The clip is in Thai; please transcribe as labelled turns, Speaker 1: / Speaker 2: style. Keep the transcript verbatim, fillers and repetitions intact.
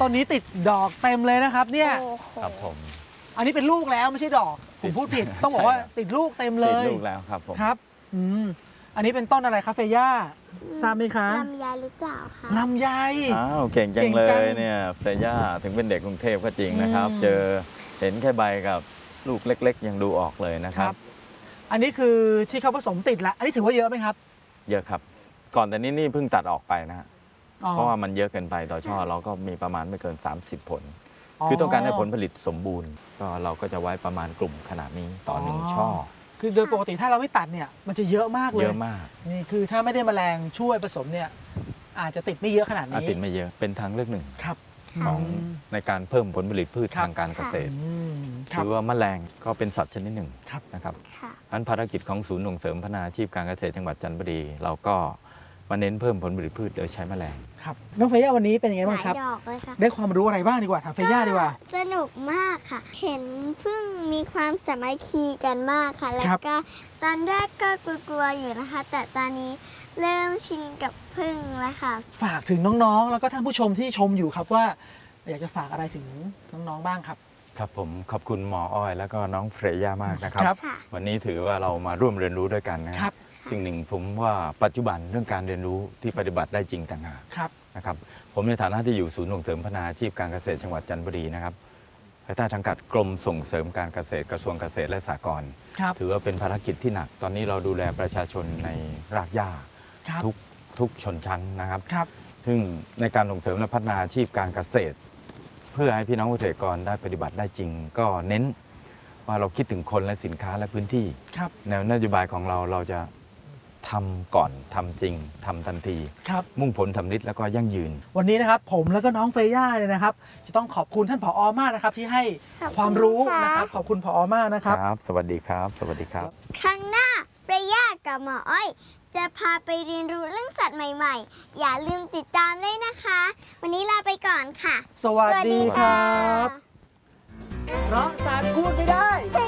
Speaker 1: ต้นนี้ติดดอกเต็มเลยนะครับเนี่ย
Speaker 2: ครับผม
Speaker 1: อันนี้เป็นลูกแล้วไม่ใช่ดอกผมพูดผิดต้องบอกว่าติดลูกเต็มเลย
Speaker 2: ติดลูกแล้วครับผม
Speaker 1: ครับอืมอันนี้เป็นต้นอะไรครับเฟย่าทราบไหมคะ
Speaker 3: ลำไยหรือเปล่าคะ
Speaker 1: ลำไย
Speaker 2: อ้าวเก่งจังเลยเนี่ยเฟย่าถึงเป็นเด็กกรุงเทพก็จริงนะครับเจอเห็นแค่ใบกับลูกเล็กๆยังดูออกเลยนะครับ
Speaker 1: อันนี้คือที่เขาผสมติดแล้วอันนี้ถือว่าเยอะไหมครับ
Speaker 2: เยอะครับก่อนแต่นี้นี่เพิ่งตัดออกไปนะฮะเพราะว่ามันเยอะเกินไปต่อช่อเราก็มีประมาณไม่เกินสามสิบผลคือต้องการให้ผลผลิตสมบูรณ์ก็เราก็จะไว้ประมาณกลุ่มขนาดนี้ต่อหนึ่งช่อ
Speaker 1: คือโดยปกติถ้าเราไม่ตัดเนี่ยมันจะเยอะมากเลย
Speaker 2: เยอะมาก
Speaker 1: นี่คือถ้าไม่ได้แมลงช่วยผสมเนี่ยอาจจะติดไม่เยอะขนาดนี้
Speaker 2: ติดไม่เยอะเป็นทางเลือกหนึ่ง
Speaker 1: ครับ
Speaker 2: ของในการเพิ่มผลผลิตพืชทางการเกษตรคือว่าแมลงก็เป็นสัตว์ชนิดหนึ่งนะครับอันภารกิจของศูนย์ส่งเสริมพัฒนาอาชีพการเกษตรจังหวัดจันทบุรีเราก็มาเน้นเพิ่มผลผลิตพืชโดยใช้แมลง
Speaker 1: ครับน้องเฟย่าวันนี้เป็นยังไงบ้างครับได้ความรู้อะไรบ้างดีกว่าถามเฟย่าดีกว่า
Speaker 3: สนุกมากค่ะเห็นพึ่งมีความสามัคคีกันมากค่ะแล้วก็ตอนแรกก็กลัวๆอยู่นะคะแต่ตอนนี้เริ่มชินกับพึ่งแล้วค่ะ
Speaker 1: ฝากถึงน้องๆแล้วก็ท่านผู้ชมที่ชมอยู่ครับว่าอยากจะฝากอะไรถึงน้องๆบ้างครับ
Speaker 2: ครับผมขอบคุณหมออ้อยแล้วก็น้องเฟย่ามากนะครับวันนี้ถือว่าเรามาร่วมเรียนรู้ด้วยกันนะครับสิ่งหนึ่งผมว่าปัจจุบันเรื่องการเรียนรู้ที่ปฏิบัติได้จริงต่างหากนะครับผมในฐานะที่อยู่ศูนย์ส่งเสริมพัฒนาอาชีพการเกษตรจังหวัดจันทบุรีนะครับภายใต้สังกัดกรมส่งเสริมการเกษตรกระทรวงเกษตรและสหกรณ์ถือว่าเป็นภารกิจที่หนักตอนนี้เราดูแลประชาชนในรากหญ้าทุกทุกชนชั้นนะครับซึ่งในการส่งเสริมและพัฒนาอาชีพการเกษตรเพื่อให้พี่น้องเกษตรกรได้ปฏิบัติได้จริงก็เน้นว่าเราคิดถึงคนและสินค้าและพื้นที่แนวนโยบายของเราเราจะทำก่อนทำจริงทำทันทีมุ่งผลสำลิดแล้วก็ยั่งยืน
Speaker 1: วันนี้นะครับผมแล้วก็น้องเฟย่าเนี่ยนะครับจะต้องขอบคุณท่านผอ.มากนะครับที่ให้ความรู้นะครับขอบคุณผอ.มากนะครับ
Speaker 2: ครับสวัสดีครับสวัสดีครับ
Speaker 3: ครั้งหน้าเฟย่ากับหมออ้อยจะพาไปเรียนรู้เรื่องสัตว์ใหม่ๆอย่าลืมติดตามด้วยนะคะวันนี้ลาไปก่อนค่ะ
Speaker 1: สวัสดีครับเพราะสัตว์พูดไม่ได้